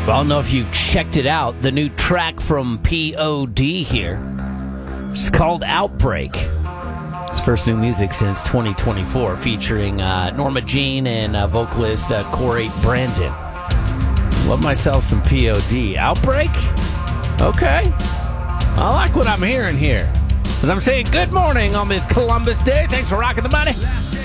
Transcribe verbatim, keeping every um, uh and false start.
I don't know if you checked it out. The new track from P O D here. It's called Outbreak. It's first new music since twenty twenty-four, featuring uh, Norma Jean and uh, vocalist uh, Corey Brandon. Love myself some P O D. Outbreak? Okay. I like what I'm hearing here. As I'm saying good morning on this Columbus Day. Thanks for rocking the money.